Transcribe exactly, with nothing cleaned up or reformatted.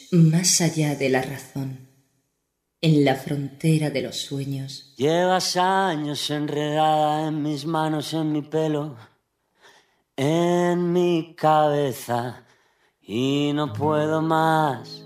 más allá de la razón, en la frontera de los sueños. Llevas años enredada en mis manos, en mi pelo, en mi cabeza, y no puedo más.